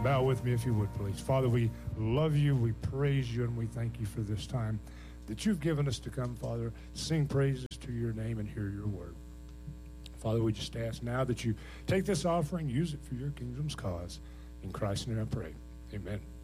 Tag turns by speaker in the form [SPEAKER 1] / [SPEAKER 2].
[SPEAKER 1] Bow with me if you would, please. Father, we love you, we praise you, and we thank you for this time that you've given us to come, Father, sing praises to your name and hear your word. Father, we just ask now that you take this offering, use it for your kingdom's cause. In Christ's name I pray. Amen.